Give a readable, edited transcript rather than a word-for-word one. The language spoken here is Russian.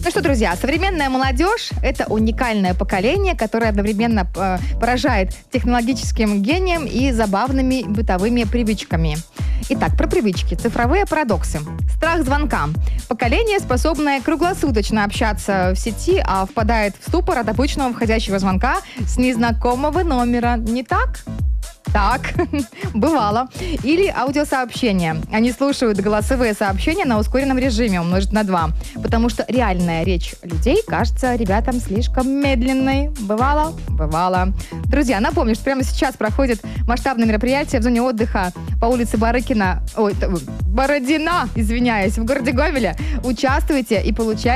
Ну что, друзья, современная молодежь – это уникальное поколение, которое одновременно поражает технологическим гением и забавными бытовыми привычками. Итак, про привычки. Цифровые парадоксы. Страх звонка. Поколение, способное круглосуточно общаться в сети, а впадает в ступор от обычного входящего звонка с незнакомого номера. Не так? Так, бывало. Или аудиосообщения. Они слушают голосовые сообщения на ускоренном режиме, умножить на 2. Потому что реальная речь людей кажется ребятам слишком медленной. Бывало? Бывало. Друзья, напомню, что прямо сейчас проходит масштабное мероприятие в зоне отдыха по улице Бородина, в городе Гомеле. Участвуйте и получайте